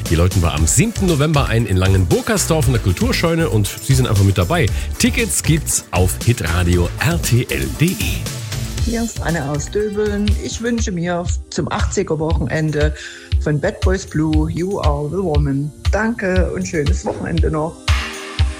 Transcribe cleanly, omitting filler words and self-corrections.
Die läuten wir am 7. November ein in Langenburgersdorf in der Kulturscheune und Sie sind einfach mit dabei. Tickets gibt's auf hitradio rtl.de. Hier ist Anne aus Döbeln. Ich wünsche mir zum 80er-Wochenende von Bad Boys Blue You Are the Woman. Danke und schönes Wochenende noch.